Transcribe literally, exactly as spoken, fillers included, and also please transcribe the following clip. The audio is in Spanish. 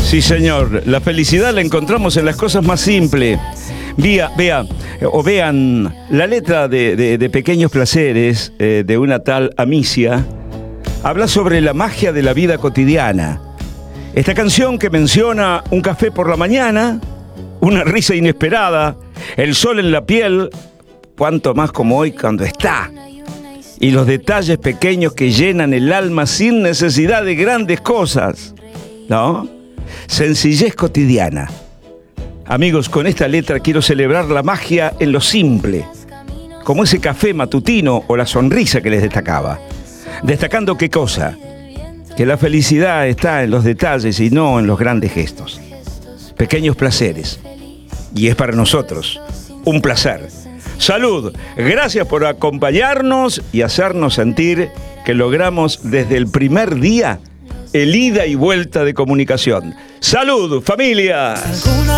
Sí, señor. La felicidad la encontramos en las cosas más simples. Vía, vea, o vean la letra de, de, de Pequeños Placeres eh, de una tal Amicia. Habla sobre la magia de la vida cotidiana. Esta canción que menciona un café por la mañana, una risa inesperada, el sol en la piel, cuanto más como hoy cuando está, y los detalles pequeños que llenan el alma sin necesidad de grandes cosas, ¿no? Sencillez cotidiana. Amigos, con esta letra quiero celebrar la magia en lo simple, como ese café matutino o la sonrisa que les destacaba. Destacando qué cosa, que la felicidad está en los detalles y no en los grandes gestos. Pequeños placeres. Y es para nosotros un placer. Salud, gracias por acompañarnos y hacernos sentir que logramos desde el primer día el ida y vuelta de comunicación. ¡Salud, familia!